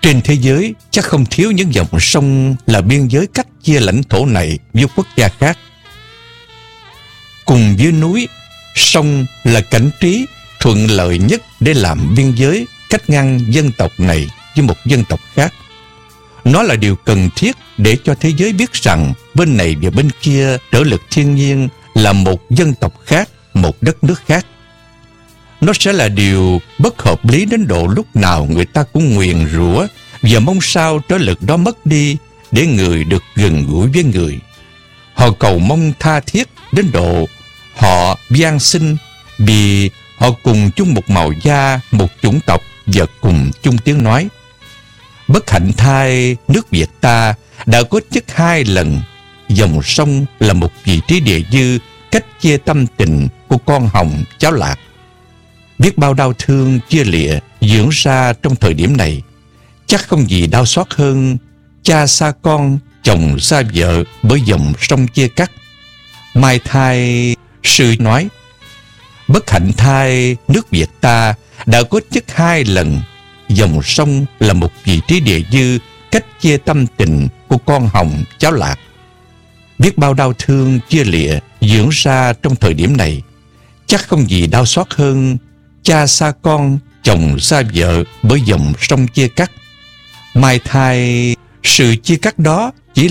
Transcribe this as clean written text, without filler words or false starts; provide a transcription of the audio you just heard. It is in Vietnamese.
Trên thế giới chắc không thiếu những dòng sông là biên giới cách chia lãnh thổ này với quốc gia khác. Cùng với núi, sông là cảnh trí thuận lợi nhất để làm biên giới cách ngăn dân tộc này với một dân tộc khác. Nó là điều cần thiết để cho thế giới biết rằng bên này và bên kia trở lực thiên nhiên là một dân tộc khác, một đất nước khác. Nó sẽ là điều bất hợp lý đến độ lúc nào người ta cũng nguyền rủa và mong sao trở lực đó mất đi để người được gần gũi với người. Họ cầu mong tha thiết đến độ họ van xin vì họ cùng chung một màu da, một chủng tộc và cùng chung tiếng nói. Bất hạnh thay, nước Việt ta đã có chất 2 lần. Dòng sông là một vị trí địa dư cách chia tâm tình của con hồng cháu lạc. Biết bao đau thương chia lìa diễn ra trong thời điểm này. Chắc không gì đau xót hơn cha xa con, chồng xa vợ bởi dòng sông chia cắt. Mai thai sư nói, bất hạnh thay, nước Việt ta đã có chất 2 lần. Dòng sông là một vị trí địa dư cách chia tâm tình của con hồng cháu lạc. Biết bao đau thương chia lìa diễn ra trong thời điểm này. Chắc không gì đau xót hơn cha xa con, chồng xa vợ bởi dòng sông chia cắt. Mai thai, sự chia cắt đó